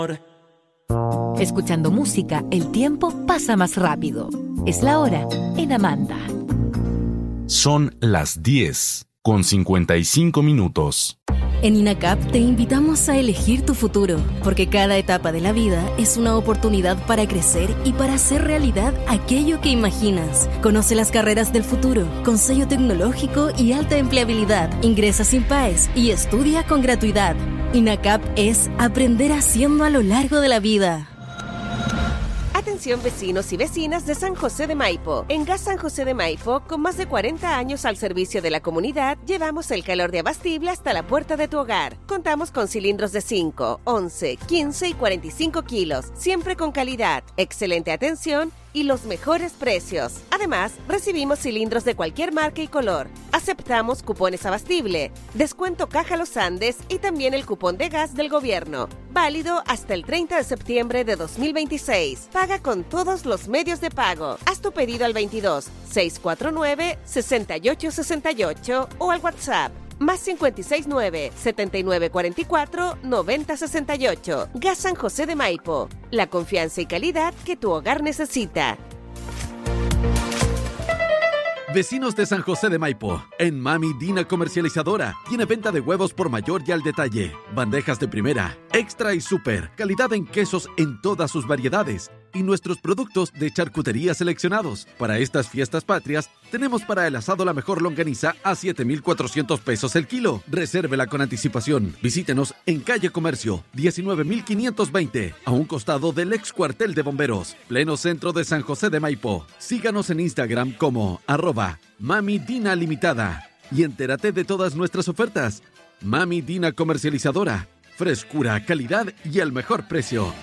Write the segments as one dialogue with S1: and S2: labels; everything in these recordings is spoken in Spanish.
S1: Escuchando música, el tiempo pasa más rápido. Es la hora en Amanda.
S2: Son las 10:55.
S3: En INACAP te invitamos a elegir tu futuro, porque cada etapa de la vida es una oportunidad para crecer y para hacer realidad aquello que imaginas. Conoce las carreras del futuro, con sello tecnológico y alta empleabilidad. Ingresa sin PAES y estudia con gratuidad. INACAP es aprender haciendo a lo largo de la vida.
S4: Atención vecinos y vecinas de San José de Maipo. En Gas San José de Maipo, con más de 40 años al servicio de la comunidad, llevamos el calor de Abastible hasta la puerta de tu hogar. Contamos con cilindros de 5, 11, 15 y 45 kilos, siempre con calidad, excelente atención y los mejores precios. Además, recibimos cilindros de cualquier marca y color. Aceptamos cupones Abastible, descuento Caja Los Andes y también el cupón de gas del gobierno. Válido hasta el 30 de septiembre de 2026. Paga con todos los medios de pago. Haz tu pedido al 22 649 6868 o al WhatsApp más 569 7944 9068. Gas San José de Maipo. La confianza y calidad que tu hogar necesita.
S5: Vecinos de San José de Maipo, en Mami Dina Comercializadora, tiene venta de huevos por mayor y al detalle, bandejas de primera, extra y super, calidad en quesos en todas sus variedades y nuestros productos de charcutería seleccionados. Para estas fiestas patrias, tenemos para el asado la mejor longaniza a 7,400 pesos el kilo. Resérvela con anticipación. Visítenos en Calle Comercio, 19,520, a un costado del ex cuartel de bomberos, pleno centro de San José de Maipo. Síganos en Instagram como @Mami Dina Limitada y entérate de todas nuestras ofertas. Mami Dina Comercializadora, frescura, calidad y el mejor precio.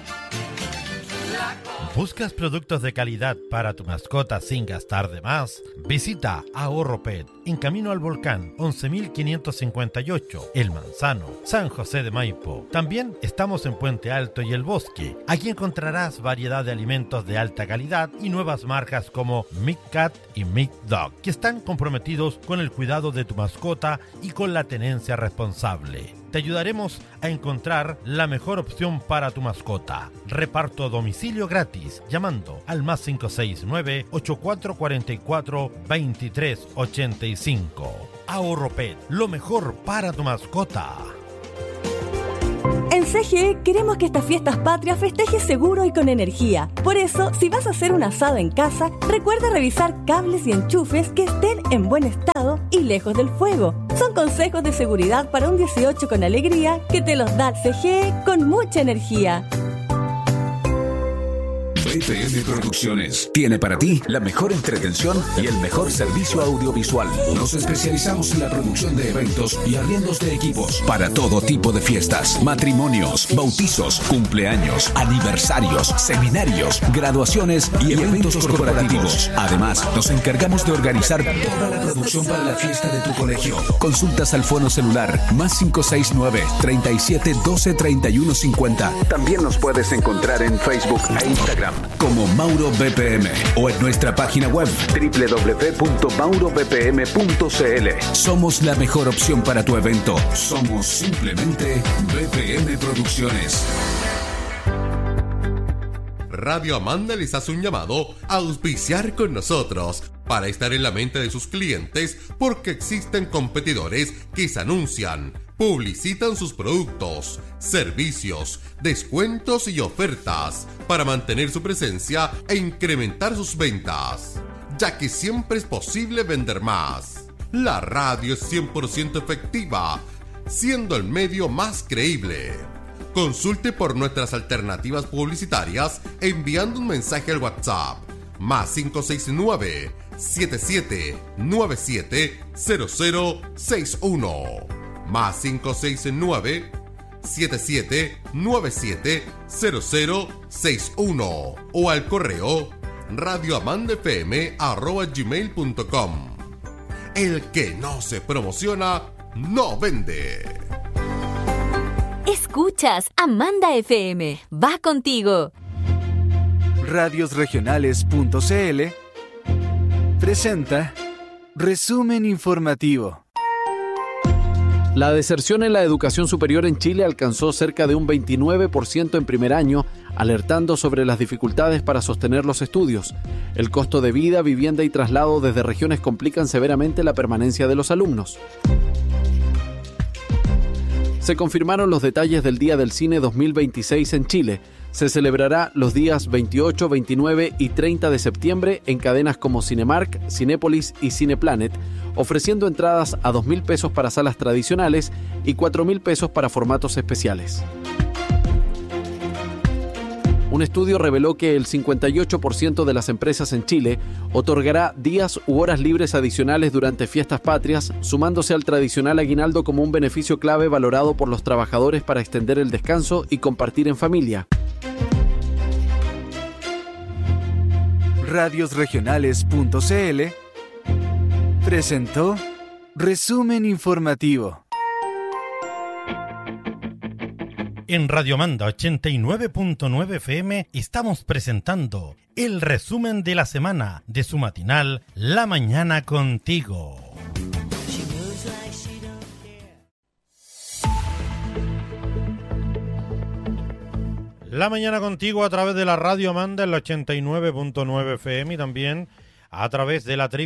S6: ¿Buscas productos de calidad para tu mascota sin gastar de más? Visita Ahorro Pet en Camino al Volcán, 11.558, El Manzano, San José de Maipo. También estamos en Puente Alto y El Bosque. Aquí encontrarás variedad de alimentos de alta calidad y nuevas marcas como Mick Cat y Mick Dog, que están comprometidos con el cuidado de tu mascota y con la tenencia responsable. Te ayudaremos a encontrar la mejor opción para tu mascota. Reparto a domicilio gratis llamando al más 569-8444-2385. Ahorro Pet, lo mejor para tu mascota.
S3: En CGE queremos que estas fiestas patrias festejes seguro y con energía. Por eso, si vas a hacer un asado en casa, recuerda revisar cables y enchufes que estén en buen estado y lejos del fuego. Son consejos de seguridad para un 18 con alegría que te los da CGE con mucha energía.
S7: BPM Producciones tiene para ti la mejor entretención y el mejor servicio audiovisual. Nos especializamos en la producción de eventos y arriendos de equipos para todo tipo de fiestas, matrimonios, bautizos, cumpleaños, aniversarios, seminarios, graduaciones y eventos corporativos. Además, nos encargamos de organizar toda la producción para la fiesta de tu colegio. Consultas al fono celular más 569-3712-3150. También nos puedes encontrar en Facebook e Instagram como Mauro BPM o en nuestra página web www.maurobpm.cl. Somos la mejor opción para tu evento. Somos simplemente BPM Producciones.
S8: Radio Amanda les hace un llamado a auspiciar con nosotros para estar en la mente de sus clientes, porque existen competidores que se anuncian, publicitan sus productos, servicios, descuentos y ofertas para mantener su presencia e incrementar sus ventas, ya que siempre es posible vender más. La radio es 100% efectiva, siendo el medio más creíble. Consulte por nuestras alternativas publicitarias enviando un mensaje al WhatsApp más 569-7797-0061 más 569-7797-0061 o al correo radioamandafm@gmail.com. El que no se promociona, no vende.
S1: Escuchas Amanda FM. Va contigo.
S9: Radiosregionales.cl presenta Resumen Informativo.
S5: La deserción en la educación superior en Chile alcanzó cerca de un 29% en primer año, alertando sobre las dificultades para sostener los estudios. El costo de vida, vivienda y traslado desde regiones complican severamente la permanencia de los alumnos. Se confirmaron los detalles del Día del Cine 2026 en Chile. Se celebrará los días 28, 29 y 30 de septiembre en cadenas como Cinemark, Cinépolis y Cineplanet, ofreciendo entradas a 2.000 pesos para salas tradicionales y 4.000 pesos para formatos especiales. Un estudio reveló que el 58% de las empresas en Chile otorgará días u horas libres adicionales durante fiestas patrias, sumándose al tradicional aguinaldo como un beneficio clave valorado por los trabajadores para extender el descanso y compartir en familia.
S9: Radiosregionales.cl presentó Resumen Informativo.
S6: En Radio Manda 89.9 FM estamos presentando el resumen de la semana de su matinal La Mañana Contigo. La Mañana Contigo a través de la Radio Manda en la 89.9 FM y también a través de la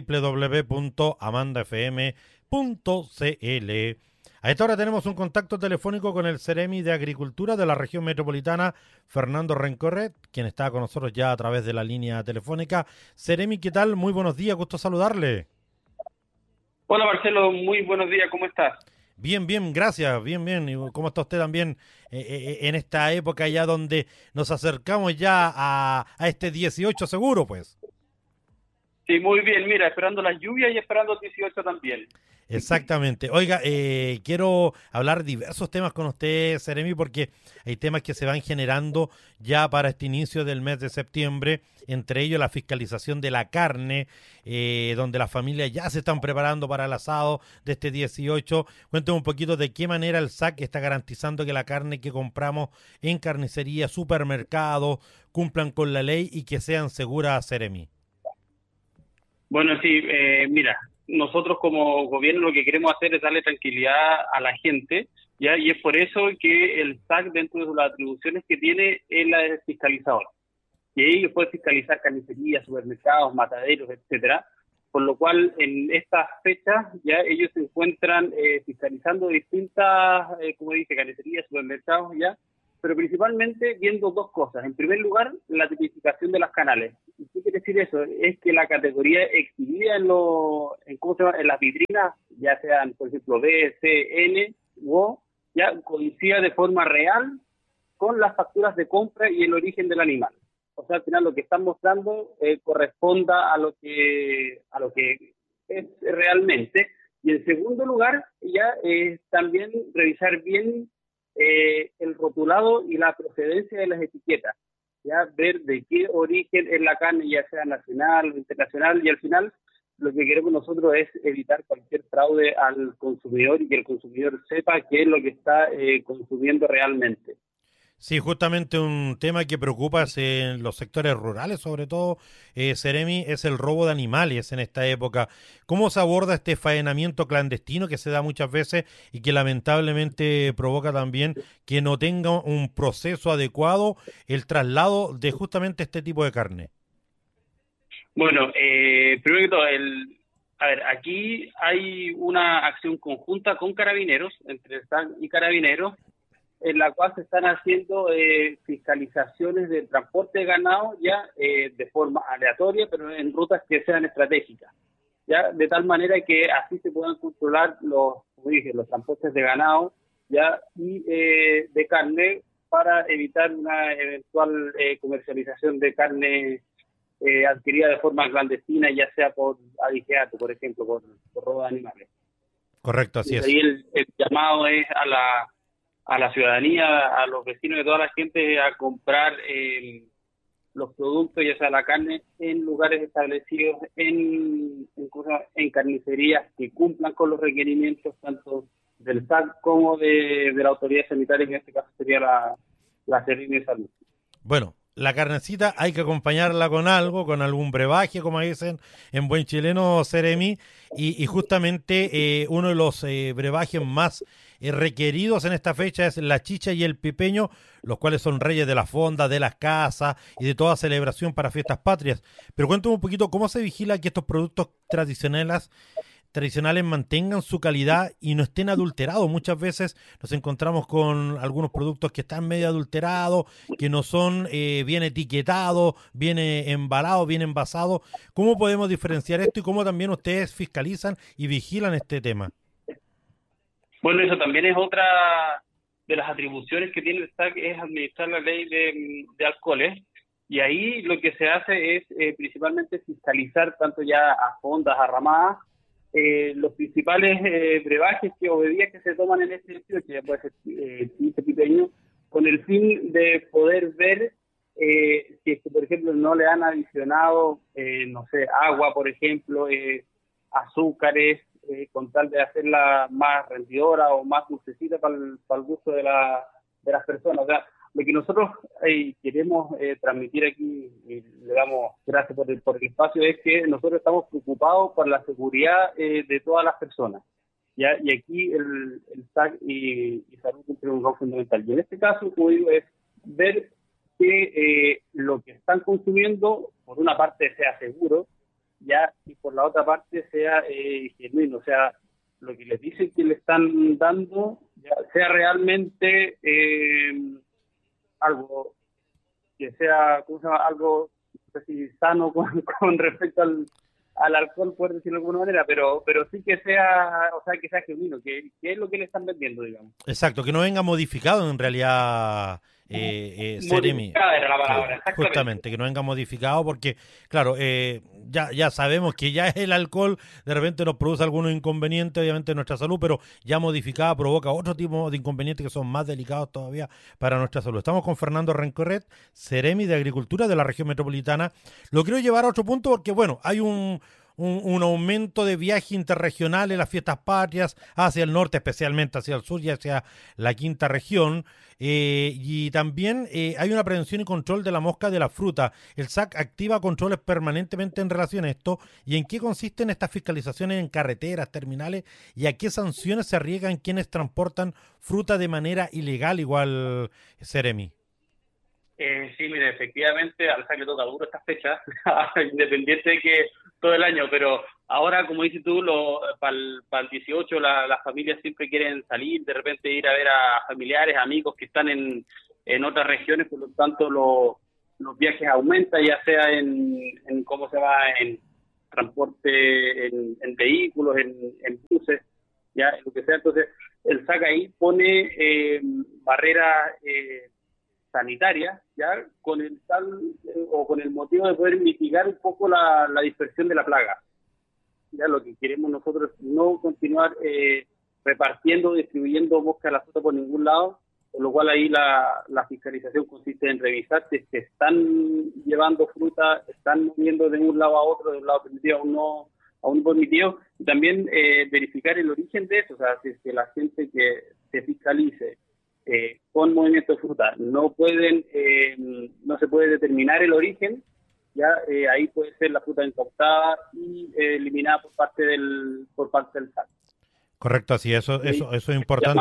S6: www.amandafm.cl. A esta hora tenemos un contacto telefónico con el Ceremi de Agricultura de la región metropolitana, Fernando Rencorret, quien está con nosotros ya a través de la línea telefónica. Ceremi, ¿qué tal? Muy buenos días, gusto saludarle.
S10: Hola Marcelo, muy buenos días, ¿cómo estás?
S6: Bien, gracias, bien. ¿Y cómo está usted también en esta época ya donde nos acercamos ya a este 18 seguro, pues?
S10: Sí, muy bien, mira, esperando las lluvias y esperando el 18 también.
S6: Exactamente. Oiga, quiero hablar diversos temas con usted, Ceremi, porque hay temas que se van generando ya para este inicio del mes de septiembre, entre ellos la fiscalización de la carne, donde las familias ya se están preparando para el asado de este 18. Cuénteme un poquito de qué manera el SAC está garantizando que la carne que compramos en carnicería, supermercados, cumplan con la ley y que sean seguras, Ceremi.
S10: Bueno, sí, mira, nosotros como gobierno lo que queremos hacer es darle tranquilidad a la gente, ¿ya? Y es por eso que el SAC, dentro de las atribuciones que tiene, es la de fiscalizador. Y ellos pueden fiscalizar carnicerías, supermercados, mataderos, etcétera. Por lo cual, en estas fechas, ya ellos se encuentran fiscalizando distintas, como dice, carnicerías, supermercados, ya, pero principalmente viendo dos cosas. En primer lugar, la tipificación de los canales. ¿Y qué quiere decir eso? Es que la categoría exhibida en las vitrinas, ya sean, por ejemplo, B, C, N u O, ya coincida de forma real con las facturas de compra y el origen del animal. O sea, al final lo que están mostrando corresponda a lo que es realmente. Y en segundo lugar, ya también revisar bien el rotulado y la procedencia de las etiquetas, ya ver de qué origen es la carne, ya sea nacional o internacional, y al final lo que queremos nosotros es evitar cualquier fraude al consumidor y que el consumidor sepa qué es lo que está consumiendo realmente.
S6: Sí, justamente un tema que preocupa en los sectores rurales, sobre todo, Ceremi, es el robo de animales en esta época. ¿Cómo se aborda este faenamiento clandestino que se da muchas veces y que lamentablemente provoca también que no tenga un proceso adecuado el traslado de justamente este tipo de carne?
S10: Bueno, primero que todo, aquí hay una acción conjunta con Carabineros, entre el SAC y Carabineros, en la cual se están haciendo fiscalizaciones del transporte de ganado ya de forma aleatoria, pero en rutas que sean estratégicas, ya de tal manera que así se puedan controlar los transportes de ganado ya y de carne para evitar una eventual comercialización de carne adquirida de forma clandestina, ya sea por abigeato, por ejemplo, por robo de animales.
S6: Correcto, así es.
S10: Y el llamado es a la ciudadanía, a los vecinos, de toda la gente, a comprar los productos, ya sea la carne, en lugares establecidos, en carnicerías que cumplan con los requerimientos tanto del SAC como de la autoridad sanitaria, que en este caso sería la Seremi de Salud.
S6: Bueno, la carnecita hay que acompañarla con algo, con algún brebaje, como dicen en buen chileno, Seremi, y justamente uno de los brebajes más requeridos en esta fecha es la chicha y el pipeño, los cuales son reyes de la fonda, de las casas y de toda celebración para fiestas patrias. Pero cuéntame un poquito cómo se vigila que estos productos tradicionales mantengan su calidad y no estén adulterados. Muchas veces nos encontramos con algunos productos que están medio adulterados, que no son bien etiquetados, bien embalados, bien envasados. ¿Cómo podemos diferenciar esto y cómo también ustedes fiscalizan y vigilan este tema?
S10: Bueno, eso también es otra de las atribuciones que tiene el SAC, es administrar la ley de alcoholes. Y ahí lo que se hace es principalmente fiscalizar tanto ya a fondas, a ramadas, los principales brebajes o bebidas que se toman en este 18, ya puede ser 15 pipeños, con el fin de poder ver si es que, por ejemplo, no le han adicionado, no sé, agua, por ejemplo, azúcares, con tal de hacerla más rendidora o más dulcecita para el gusto de las personas. O sea, lo que nosotros queremos transmitir aquí, y le damos gracias por el espacio, es que nosotros estamos preocupados por la seguridad de todas las personas, ¿ya? Y aquí el SAC y salud cumplen un rol fundamental. Y en este caso, como digo, es ver que lo que están consumiendo, por una parte, sea seguro, ya, y por la otra parte sea genuino, o sea, lo que les dicen que le están dando, ya, sea realmente algo que sea, ¿cómo se llama? Algo, no sé si sano con respecto al alcohol, por decirlo de alguna manera, pero sí que sea, o sea, que sea genuino, que es lo que le están vendiendo, digamos.
S6: Exacto, que no venga modificado en realidad, Seremi.
S10: Modificada era la palabra,
S6: sí, justamente, que no venga modificado porque, claro, ya sabemos que ya el alcohol de repente nos produce algunos inconvenientes, obviamente, en nuestra salud, pero ya modificada provoca otro tipo de inconvenientes que son más delicados todavía para nuestra salud. Estamos con Fernando Rencorret, Seremi de Agricultura de la región metropolitana. Lo quiero llevar a otro punto porque, bueno, hay un aumento de viaje interregional en las fiestas patrias hacia el norte, especialmente hacia el sur y hacia la quinta región, y también hay una prevención y control de la mosca de la fruta. El SAC activa controles permanentemente en relación a esto. ¿Y en qué consisten estas fiscalizaciones en carreteras, terminales, y a qué sanciones se arriesgan quienes transportan fruta de manera ilegal, igual, Seremi?
S10: Sí, mire, efectivamente al SAC le toca duro estas fechas, independiente de que todo el año, pero ahora, como dices tú, para el 18 las familias siempre quieren salir, de repente ir a ver a familiares, amigos que están en otras regiones, por lo tanto los viajes aumentan, ya sea en ¿cómo se va? En transporte, en vehículos, en buses, ya, lo que sea. Entonces, el SAC ahí pone barreras sanitarias, ya, con el motivo de poder mitigar un poco la dispersión de la plaga. Ya, lo que queremos nosotros es no continuar repartiendo, distribuyendo mosca de la fruta por ningún lado, por lo cual ahí la fiscalización consiste en revisar si se están llevando fruta, están moviendo de un lado a otro, de un lado permitido a un permitido, y también verificar el origen de eso, o sea, si es que la gente que se fiscalice con movimiento de fruta no se puede determinar el origen, ya ahí puede ser la fruta incautada y eliminada por parte del SAC.
S6: Correcto, así eso es importante.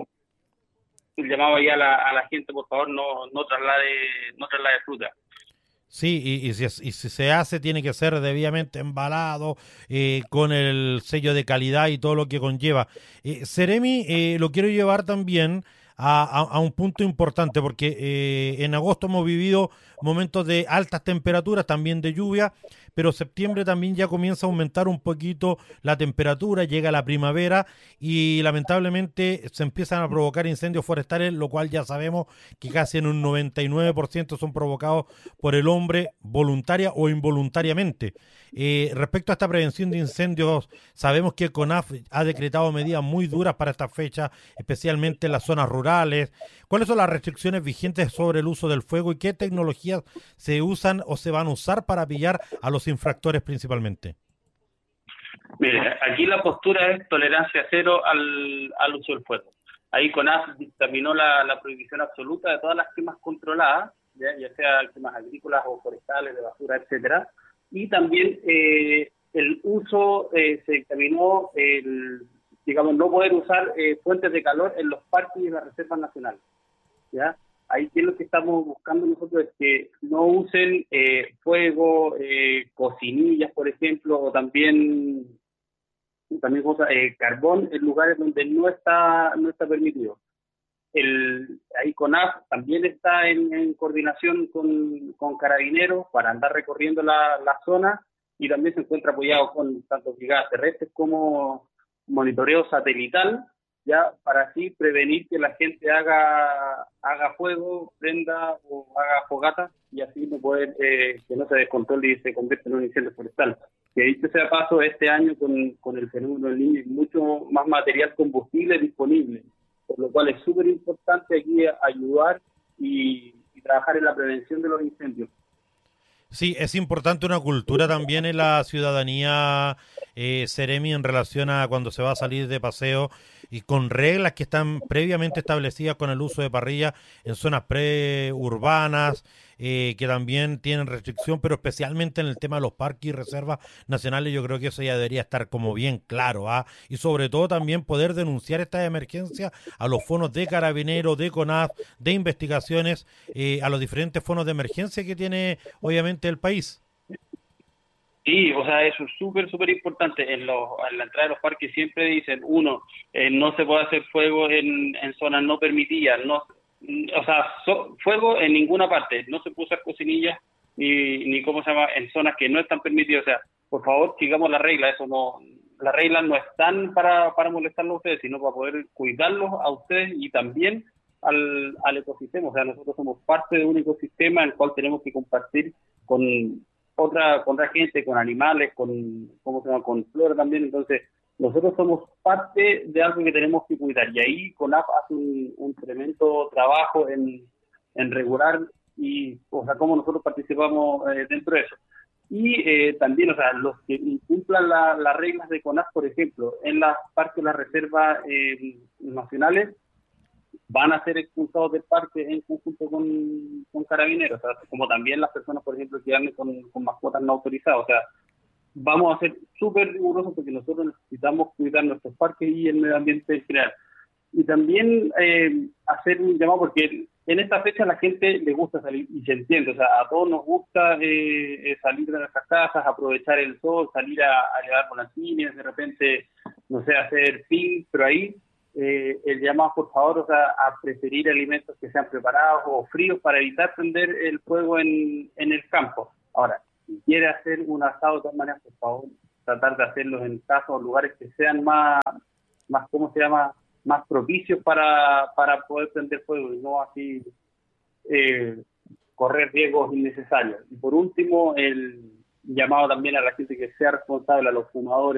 S10: El llamado ahí a la gente, por favor, no traslade fruta.
S6: Sí, y si se hace, tiene que ser debidamente embalado, con el sello de calidad y todo lo que conlleva. Seremi, lo quiero llevar también a un punto importante, porque en agosto hemos vivido momentos de altas temperaturas, también de lluvia, pero septiembre también ya comienza a aumentar un poquito la temperatura, llega la primavera y lamentablemente se empiezan a provocar incendios forestales, lo cual ya sabemos que casi en un 99% son provocados por el hombre, voluntaria o involuntariamente. Respecto a esta prevención de incendios, sabemos que CONAF ha decretado medidas muy duras para esta fecha, especialmente en las zonas rurales. ¿Cuáles son las restricciones vigentes sobre el uso del fuego y qué tecnologías se usan o se van a usar para pillar a los infractores principalmente?
S10: Mire, aquí la postura es tolerancia cero al uso del fuego. Ahí CONAF dictaminó la prohibición absoluta de todas las quemas controladas, ya sea temas agrícolas o forestales, de basura, etcétera. Y también el uso, se dictaminó digamos, no poder usar fuentes de calor en los parques y las reservas nacionales, ¿ya? Ahí lo que estamos buscando nosotros es que no usen fuego, cocinillas, por ejemplo, o también carbón en lugares donde no está permitido. Ahí CONAF también está en coordinación con Carabineros para andar recorriendo la zona, y también se encuentra apoyado con tanto brigadas terrestres como monitoreo satelital, ya para así prevenir que la gente haga fuego, prenda o haga fogata, y así no poder que no se descontrole y se convierta en un incendio forestal. Que dicho sea paso, este año con el fenómeno del Niño hay mucho más material combustible disponible, por lo cual es súper importante aquí ayudar y trabajar en la prevención de los incendios.
S6: Sí, es importante una cultura también en la ciudadanía, Seremi, en relación a cuando se va a salir de paseo, y con reglas que están previamente establecidas con el uso de parrilla en zonas preurbanas, que también tienen restricción, pero especialmente en el tema de los parques y reservas nacionales. Yo creo que eso ya debería estar como bien claro, ¿ah? Y sobre todo también poder denunciar estas emergencias a los fondos de Carabineros, de CONAF, de investigaciones, a los diferentes fondos de emergencia que tiene obviamente el país.
S10: Sí, o sea, eso es súper importante. En la entrada de los parques siempre dicen, no se puede hacer fuego en zonas no permitidas, fuego en ninguna parte, no se puede usar cocinillas ni en zonas que no están permitidas. O sea, por favor, sigamos la regla. Las reglas no están para molestarlos a ustedes, sino para poder cuidarlos a ustedes y también al ecosistema. O sea, nosotros somos parte de un ecosistema en el cual tenemos que compartir con otra gente, con animales, con flora también. Entonces, nosotros somos parte de algo que tenemos que cuidar, y ahí CONAF hace un tremendo trabajo en regular cómo nosotros participamos dentro de eso. Y también, los que incumplan las reglas de CONAF, por ejemplo, en las parques, las reservas nacionales, van a ser expulsados del parque en conjunto con Carabineros, como también las personas, por ejemplo, que anden con mascotas no autorizadas. O sea, vamos a ser súper rigurosos porque nosotros necesitamos cuidar nuestros parques y el medio ambiente en general. Y también hacer un llamado, porque en esta fecha a la gente le gusta salir, y se entiende. O sea, a todos nos gusta salir de nuestras casas, aprovechar el sol, salir a llevar volantín, de repente, hacer ping, pero ahí el llamado, por favor, a preferir alimentos que sean preparados o fríos para evitar prender el fuego en el campo. Ahora, si quiere hacer un asado, de todas maneras, por favor, tratar de hacerlos en casas o lugares que sean más propicios para poder prender fuego, y no así correr riesgos innecesarios. Y por último, el llamado también a la gente que sea responsable, a los fumadores,